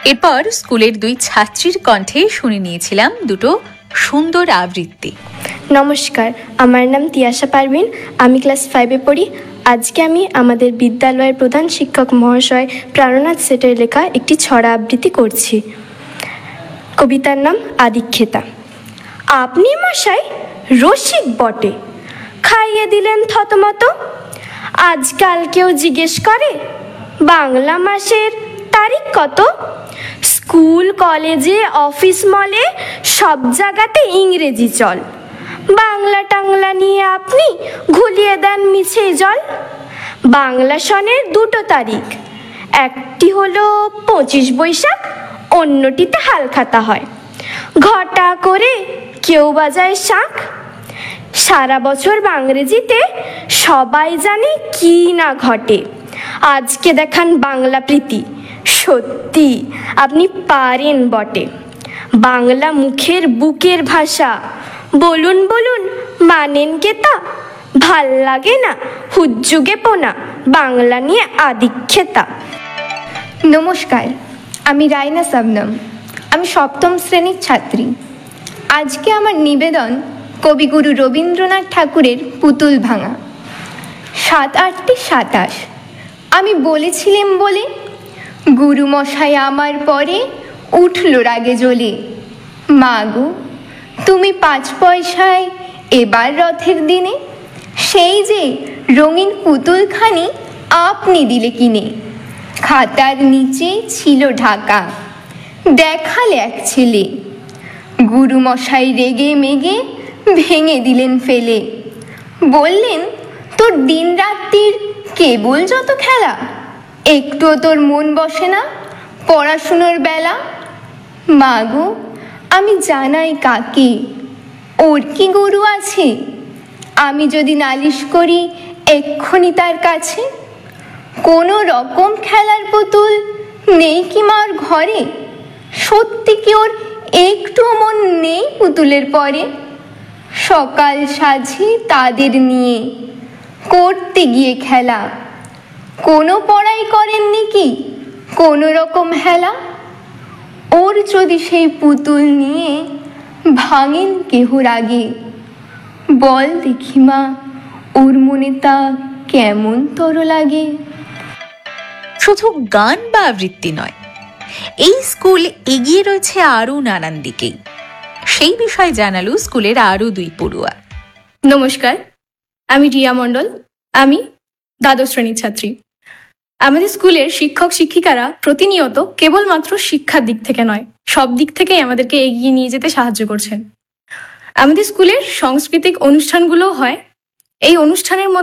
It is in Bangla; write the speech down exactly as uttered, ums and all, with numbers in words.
এরপর স্কুলের দুই ছাত্রীর কণ্ঠে শুনে নিয়েছিলাম দুটো সুন্দর আবৃত্তি। নমস্কার, আমার নাম তিয়াশা পারভিন, আমি ক্লাস ফাইভে পড়ি। আজকে আমি আমাদের বিদ্যালয়ের প্রধান শিক্ষক মহাশয় প্রাণনাথ সেটের লেখা একটি ছড়া আবৃত্তি করছি। কবিতার নাম আদিক্ষেতা। আপনি মশাই রসিক বটে, খাইয়ে দিলেন থতমত। আজকাল কেউ জিজ্ঞেস করে বাংলা মাসের তারিখ কত। স্কুল কলেজে অফিস মলে সব জায়গাতে ইংরেজি চল। বাংলা টাংলা নিয়ে আপনি ঘুলিয়ে দেন মিছে জল। বাংলা সনের দুটো তারিখ, একটি হলো পঁচিশ বৈশাখ, অন্যটিতে হালখাতা হয়। ঘটা করে কেউ বাজায় শাঁখ। সারা বছর বাংরেজিতে সবাই জানে কি না ঘটে। আজকে দেখান বাংলা প্রীতি, সত্যি আপনি পারেন বটে। বাংলা মুখের বুকের ভাষা, বলুন বলুন মানেন কে তা। ভাল লাগে না হুজ্জুগে পোনা, বাংলা নিয়ে আদিক্ষেতা। নমস্কার, আমি রাইনা শবনম, আমি সপ্তম শ্রেণীর ছাত্রী। আজকে আমার নিবেদন কবিগুরু রবীন্দ্রনাথ ঠাকুরের পুতুল ভাঙা। সাত আটটি সাতাশ আমি বলেছিলাম বলে, গুরুমশাই আমার পরে উঠল রাগে জ্বলে। মা গো, তুমি পাঁচ পয়সায় এবার রথের দিনে সেই যে রঙিন পুতুলখানি আপনি দিলে কিনে। খাতার নিচে ছিল ঢাকা, দেখালে এক ছেলে। গুরুমশাই রেগে মেগে ভেঙে দিলেন ফেলে। বললেন তোর দিন রাত্রির কেবল যত খেলা, একটুও তোর মন বসে না পড়াশুনোর বেলা। মা গো, আমি জানাই কাকে, ওর কি গরু আছে? আমি যদি নালিশ করি এক্ষুনি তার কাছে। কোনো রকম খেলার পুতুল নেই কি মার ঘরে? সত্যি কি ওর একটুও মন নেই পুতুলের পরে? সকাল সাঝে তাদের নিয়ে করতে গিয়ে খেলা, কোনো পড়াই করেননি কি কোনো রকম হেলা? ওর যদি সেই পুতুল নিয়ে ভাঙেন কেহ রাগে, বল দেখি মা ওর মনে তা কেমন তর লাগে। শুধু গান বা আবৃত্তি নয়, এই স্কুল এগিয়ে রয়েছে আরও নানান দিকেই। সেই বিষয়ে জানালো স্কুলের আরও দুই পড়ুয়া। নমস্কার, আমি রিয়া মণ্ডল, আমি দ্বাদশ শ্রেণীর ছাত্রী। আমাদের স্কুলের শিক্ষক শিক্ষিকারা প্রতিনিয়ত কেবলমাত্র শিক্ষার দিক থেকে নয়, সব দিক থেকেই আমাদেরকে এগিয়ে নিয়ে যেতে সাহায্য করছেন। আমাদের স্কুলের সাংস্কৃতিক অনুষ্ঠানগুলো হয়। এই অনুষ্ঠানের